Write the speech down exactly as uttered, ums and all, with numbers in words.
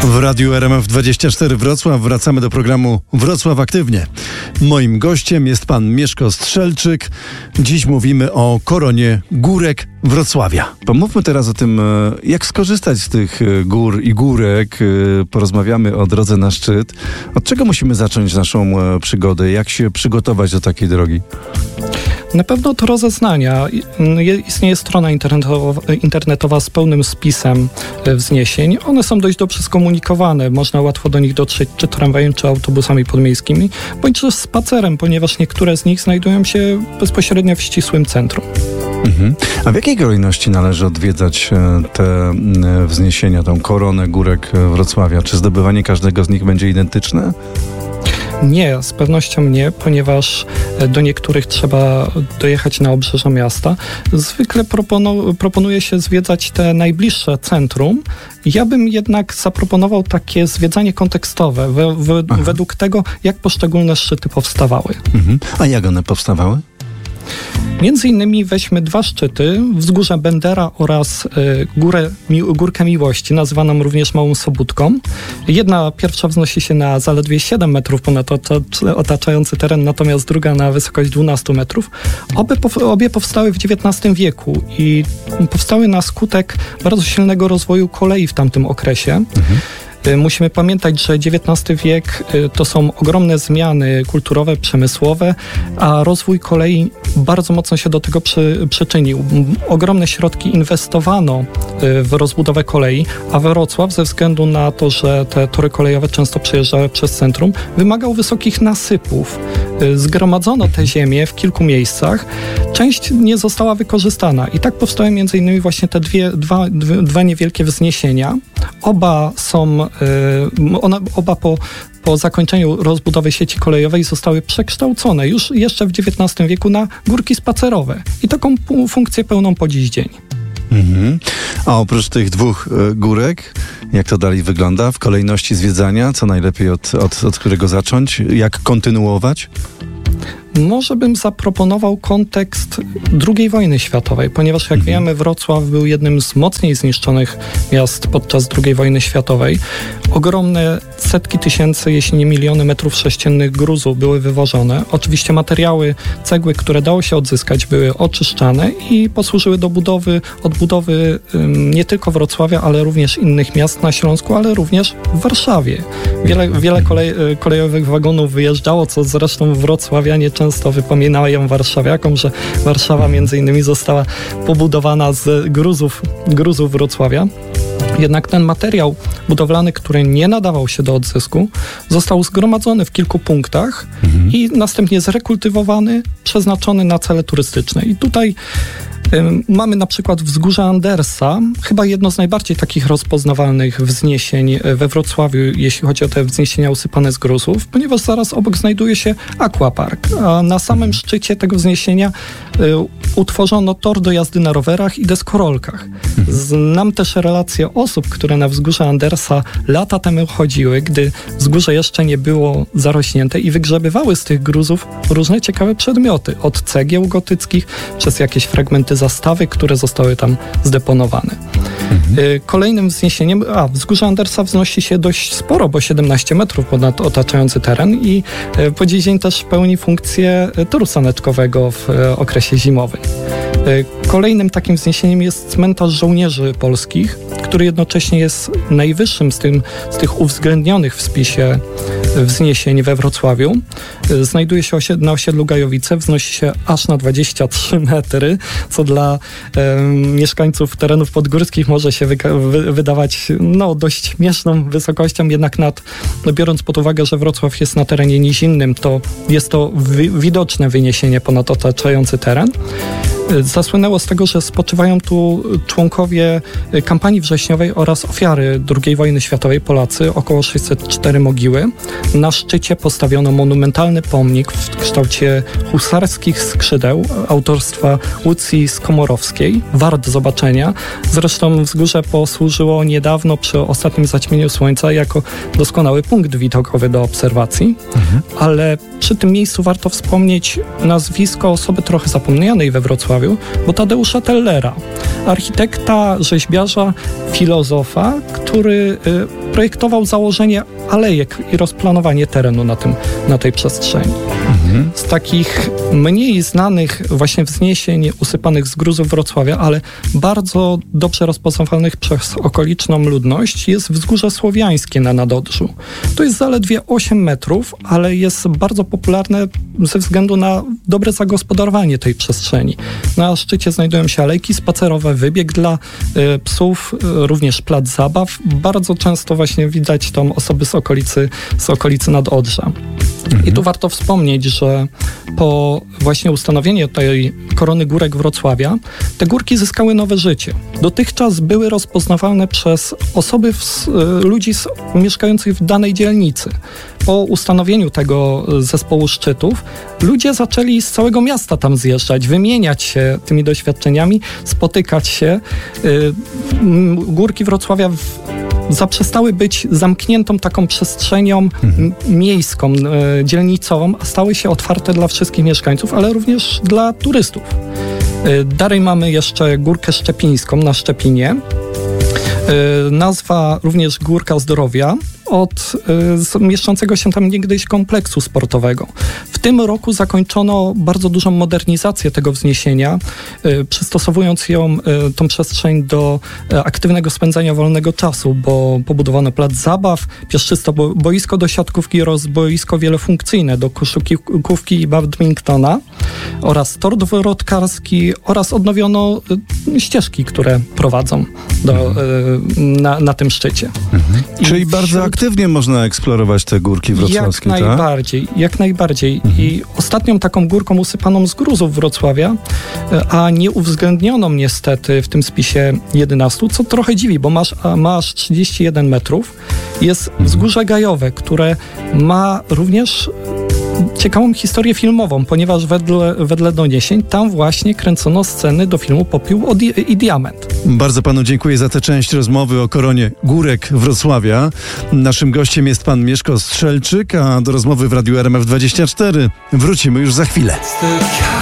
W Radiu R M F dwadzieścia cztery Wrocław wracamy do programu Wrocław Aktywnie. Moim gościem jest pan Mieszko Strzelczyk. Dziś mówimy o koronie górek Wrocławia. Pomówmy teraz o tym, jak skorzystać z tych gór i górek. Porozmawiamy o drodze na szczyt. Od czego musimy zacząć naszą przygodę? Jak się przygotować do takiej drogi? Na pewno to rozeznania. Istnieje strona internetowa, internetowa z pełnym spisem wzniesień. One są dość dobrze skomunikowane. Można łatwo do nich dotrzeć czy tramwajem, czy autobusami podmiejskimi, bądź też spacerem, ponieważ niektóre z nich znajdują się bezpośrednio w ścisłym centrum. Mhm. A w jakiej kolejności należy odwiedzać te wzniesienia, tą koronę górek Wrocławia? Czy zdobywanie każdego z nich będzie identyczne? Nie, z pewnością nie, ponieważ do niektórych trzeba dojechać na obrzeża miasta. Zwykle proponu- proponuje się zwiedzać te najbliższe centrum. Ja bym jednak zaproponował takie zwiedzanie kontekstowe, we, we, według tego, jak poszczególne szczyty powstawały. Mhm. A jak one powstawały? Między innymi weźmy dwa szczyty, wzgórze Bendera oraz y, górę, mi, Górkę Miłości, nazywaną również Małą Sobótką. Jedna pierwsza wznosi się na zaledwie siedem metrów ponad otaczający teren, natomiast druga na wysokość dwanaście metrów. Obie, obie powstały w dziewiętnastym wieku i powstały na skutek bardzo silnego rozwoju kolei w tamtym okresie. Mhm. Musimy pamiętać, że dziewiętnasty wiek to są ogromne zmiany kulturowe, przemysłowe, a rozwój kolei bardzo mocno się do tego przy, przyczynił. Ogromne środki inwestowano w rozbudowę kolei, a Wrocław ze względu na to, że te tory kolejowe często przejeżdżały przez centrum, wymagał wysokich nasypów. Zgromadzono te ziemię w kilku miejscach, część nie została wykorzystana i tak powstały między innymi właśnie te dwie, dwa, dwa niewielkie wzniesienia. Oba są, one, oba po, po zakończeniu rozbudowy sieci kolejowej zostały przekształcone już jeszcze w dziewiętnastym wieku na górki spacerowe i taką funkcję pełną po dziś dzień. Mhm. A oprócz tych dwóch y, górek, jak to dalej wygląda w kolejności zwiedzania? Co najlepiej od, od, od którego zacząć? Jak kontynuować? Może bym zaproponował kontekst drugiej wojny światowej, ponieważ jak wiemy, Wrocław był jednym z mocniej zniszczonych miast podczas drugiej wojny światowej. Ogromne setki tysięcy, jeśli nie miliony metrów sześciennych gruzu były wywożone. Oczywiście materiały, cegły, które dało się odzyskać, były oczyszczane i posłużyły do budowy, odbudowy um, nie tylko Wrocławia, ale również innych miast na Śląsku, ale również w Warszawie. Wiele, wiele kolej, kolejowych wagonów wyjeżdżało, co zresztą wrocławianie często wypominają warszawiakom, że Warszawa między innymi została pobudowana z gruzów, gruzów Wrocławia. Jednak ten materiał budowlany, który nie nadawał się do odzysku, został zgromadzony w kilku punktach mhm. i następnie zrekultywowany, przeznaczony na cele turystyczne. I tutaj mamy na przykład wzgórze Andersa, chyba jedno z najbardziej takich rozpoznawalnych wzniesień we Wrocławiu, jeśli chodzi o te wzniesienia usypane z gruzów, ponieważ zaraz obok znajduje się Aquapark, a na samym szczycie tego wzniesienia y, utworzono tor do jazdy na rowerach i deskorolkach. Znam też relacje osób, które na wzgórze Andersa lata temu chodziły, gdy wzgórze jeszcze nie było zarośnięte i wygrzebywały z tych gruzów różne ciekawe przedmioty, od cegieł gotyckich przez jakieś fragmenty zastawy, które zostały tam zdeponowane. Mhm. Kolejnym wzniesieniem, a wzgórze Andersa wznosi się dość sporo, bo siedemnaście metrów ponad otaczający teren i po dziś dzień też pełni funkcję toru saneczkowego w okresie zimowym. Kolejnym takim wzniesieniem jest cmentarz żołnierzy polskich, który jednocześnie jest najwyższym z, tym, z tych uwzględnionych w spisie wzniesień we Wrocławiu. Znajduje się osied- na osiedlu Gajowice, wznosi się aż na dwadzieścia trzy metry, co dla e, mieszkańców terenów podgórskich może się wyka- wy- wydawać no, dość śmieszną wysokością, jednak nad, no, biorąc pod uwagę, że Wrocław jest na terenie nizinnym, to jest to wi- widoczne wyniesienie ponad otaczający teren. Zasłynęło z tego, że spoczywają tu członkowie kampanii wrześniowej oraz ofiary drugiej wojny światowej, Polacy, około sześćset cztery mogiły. Na szczycie postawiono monumentalny pomnik w kształcie husarskich skrzydeł autorstwa Łucji Skomorowskiej. Wart zobaczenia. Zresztą wzgórze posłużyło niedawno przy ostatnim zaćmieniu słońca jako doskonały punkt widokowy do obserwacji. Mhm. Ale przy tym miejscu warto wspomnieć nazwisko osoby trochę zapomnianej we Wrocławiu, Wrocławiu, bo Tadeusza Tellera, architekta, rzeźbiarza, filozofa, który y, projektował założenie alejek i rozplanowanie terenu na, tym, na tej przestrzeni. Mhm. Z takich mniej znanych właśnie wzniesień usypanych z gruzów Wrocławia, ale bardzo dobrze rozpoznawalnych przez okoliczną ludność, jest wzgórze słowiańskie na Nadodrzu. To jest zaledwie osiem metrów, ale jest bardzo popularne ze względu na dobre zagospodarowanie tej przestrzeni. Na szczycie znajdują się alejki spacerowe, wybieg dla y, psów, y, również plac zabaw. Bardzo często właśnie widać tam osoby z okolicy, z okolicy Nadodrza. Mhm. I tu warto wspomnieć, że po właśnie ustanowieniu tej korony górek Wrocławia, te górki zyskały nowe życie. Dotychczas były rozpoznawalne przez osoby, w, ludzi z, mieszkających w danej dzielnicy. Po ustanowieniu tego zespołu szczytów ludzie zaczęli z całego miasta tam zjeżdżać, wymieniać się tymi doświadczeniami, spotykać się. Górki Wrocławia w, zaprzestały być zamkniętą taką przestrzenią mhm. miejską, e, dzielnicową, a stały się otwarte dla wszystkich mieszkańców, ale również dla turystów. E, dalej mamy jeszcze Górkę Szczepińską na Szczepinie. E, nazwa również Górka Zdrowia od y, mieszczącego się tam niegdyś kompleksu sportowego. W tym roku zakończono bardzo dużą modernizację tego wzniesienia, y, przystosowując ją, y, tą przestrzeń do y, aktywnego spędzania wolnego czasu, bo pobudowano plac zabaw, piaszczyste bo, boisko do siatkówki oraz boisko wielofunkcyjne do koszykówki i badmintona oraz tor wrotkarski oraz odnowiono y, ścieżki, które prowadzą do, y, na, na tym szczycie. Mhm. Czyli bardzo wśród... aktywnie można eksplorować te górki wrocławskie, Jak najbardziej, tak? jak najbardziej. Mhm. I ostatnią taką górką usypaną z gruzów Wrocławia, a nie uwzględnioną niestety w tym spisie jedenastu, co trochę dziwi, bo masz, ma aż trzydzieści jeden metrów, jest wzgórze Gajowe, które ma również ciekawą historię filmową, ponieważ wedle, wedle doniesień tam właśnie kręcono sceny do filmu Popiół i Diament. Bardzo panu dziękuję za tę część rozmowy o koronie górek Wrocławia. Naszym gościem jest pan Mieszko Strzelczyk, a do rozmowy w Radiu R M F dwadzieścia cztery wrócimy już za chwilę.